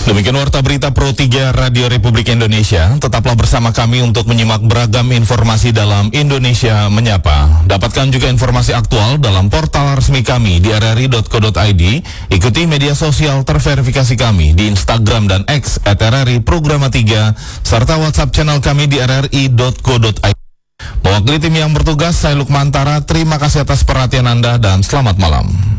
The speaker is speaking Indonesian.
Demikian warta berita Pro 3 Radio Republik Indonesia. Tetaplah bersama kami untuk menyimak beragam informasi dalam Indonesia Menyapa. Dapatkan juga informasi aktual dalam portal resmi kami di rri.co.id. Ikuti media sosial terverifikasi kami di Instagram dan X @RRI Programa 3 serta WhatsApp channel kami di rri.co.id. Mewakili tim yang bertugas, saya Lukmantara. Terima kasih atas perhatian Anda dan selamat malam.